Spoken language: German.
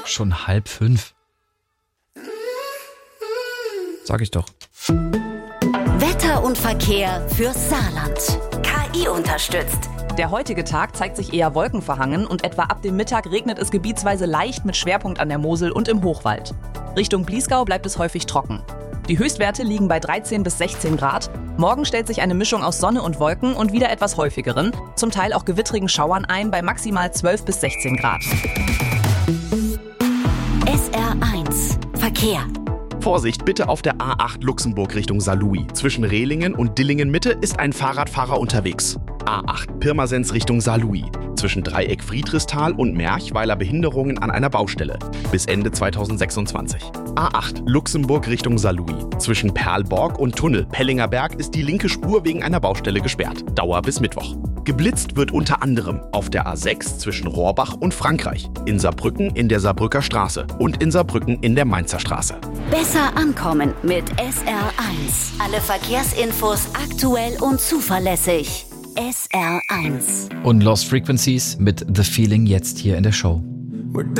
Schon 4:30. Sag ich doch. Wetter und Verkehr fürs Saarland. KI unterstützt. Der heutige Tag zeigt sich eher wolkenverhangen und etwa ab dem Mittag regnet es gebietsweise leicht mit Schwerpunkt an der Mosel und im Hochwald. Richtung Bliesgau bleibt es häufig trocken. Die Höchstwerte liegen bei 13 bis 16 Grad. Morgen stellt sich eine Mischung aus Sonne und Wolken und wieder etwas häufigeren, zum Teil auch gewittrigen Schauern ein bei maximal 12 bis 16 Grad. SR1 Verkehr. Vorsicht, bitte auf der A8 Luxemburg Richtung Saarlouis. Zwischen Rehlingen und Dillingen Mitte ist ein Fahrradfahrer unterwegs. A8 Pirmasens Richtung Saarlouis. Zwischen Dreieck Friedrichsthal und Merchweiler Behinderungen an einer Baustelle. Bis Ende 2026. A8 Luxemburg Richtung Saarlouis. Zwischen Perlborg und Tunnel Pellinger Berg ist die linke Spur wegen einer Baustelle gesperrt. Dauer bis Mittwoch. Geblitzt wird unter anderem auf der A6 zwischen Rohrbach und Frankreich, in Saarbrücken in der Saarbrücker Straße und in Saarbrücken in der Mainzer Straße. Besser ankommen mit SR1. Alle Verkehrsinfos aktuell und zuverlässig. SR1. Und Lost Frequencies mit The Feeling jetzt hier in der Show.